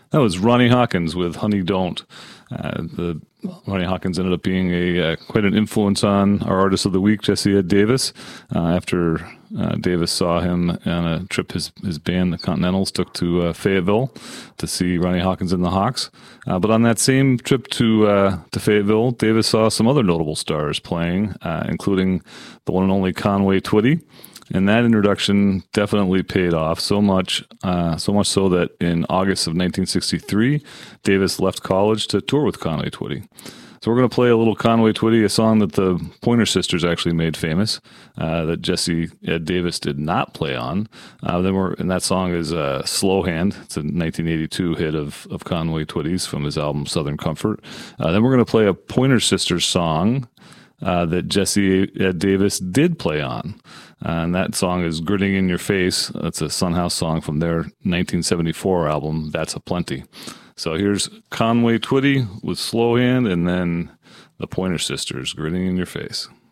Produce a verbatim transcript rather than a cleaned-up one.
That was Ronnie Hawkins with "Honey Don't." Uh, the Ronnie Hawkins ended up being a uh, quite an influence on our artist of the week, Jesse Ed Davis. Uh, after uh, Davis saw him on a trip his his band, the Continentals, took to uh, Fayetteville to see Ronnie Hawkins and the Hawks. Uh, but on that same trip to uh, to Fayetteville, Davis saw some other notable stars playing, uh, including the one and only Conway Twitty. And that introduction definitely paid off so much, uh, so much so that in August of nineteen sixty-three, Davis left college to tour with Conway Twitty. So we're going to play a little Conway Twitty, a song that the Pointer Sisters actually made famous, uh, that Jesse Ed Davis did not play on. Uh, then we're, and that song is uh, "Slow Hand." It's a nineteen eighty-two hit of of Conway Twitty's from his album Southern Comfort. Uh, then we're going to play a Pointer Sisters song uh, that Jesse Ed Davis did play on. Uh, and that song is "Gritting in Your Face." That's a Son House song from their nineteen seventy-four album, "That's a Plenty." So here's Conway Twitty with "Slow Hand," and then the Pointer Sisters, "Gritting in Your Face."